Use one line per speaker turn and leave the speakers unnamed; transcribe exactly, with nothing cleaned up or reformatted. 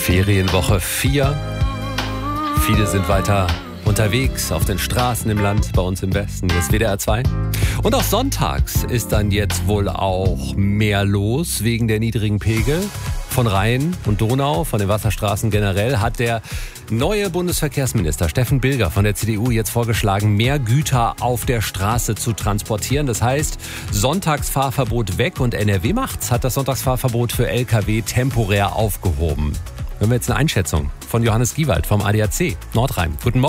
Ferienwoche vier. Viele sind weiter unterwegs auf den Straßen im Land, bei uns im Westen. Hier ist W D R zwei. Und auch sonntags ist dann jetzt wohl auch mehr los wegen der niedrigen Pegel. Von Rhein und Donau, von den Wasserstraßen generell, hat der neue Bundesverkehrsminister Steffen Bilger von der C D U jetzt vorgeschlagen, mehr Güter auf der Straße zu transportieren. Das heißt, Sonntagsfahrverbot weg, und N R W macht's, hat das Sonntagsfahrverbot für L K W temporär aufgehoben. Hören wir jetzt eine Einschätzung von Johannes Giewald vom A D A C Nordrhein. Guten Morgen.